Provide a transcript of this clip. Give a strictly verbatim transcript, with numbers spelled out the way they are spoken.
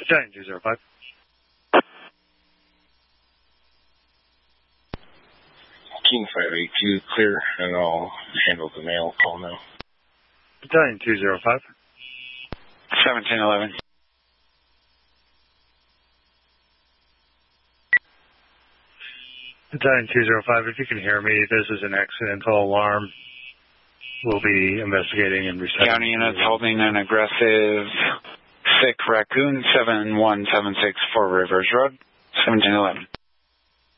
Battalion two zero five. King five eight two, clear, and I'll handle the mail call now. Battalion two zero five. seventeen eleven. Battalion two zero five, if you can hear me, this is an accidental alarm. We'll be investigating and resetting. County units holding an aggressive sick raccoon, seven one seven six Four Rivers Road, seventeen eleven.